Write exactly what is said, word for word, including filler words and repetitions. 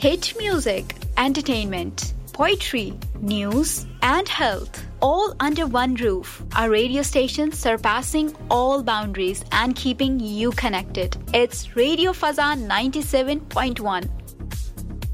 hit music, entertainment, poetry, news, and health, all under one roof. Our radio station surpassing all boundaries and keeping you connected. It's Radio Fazan ninety-seven point one.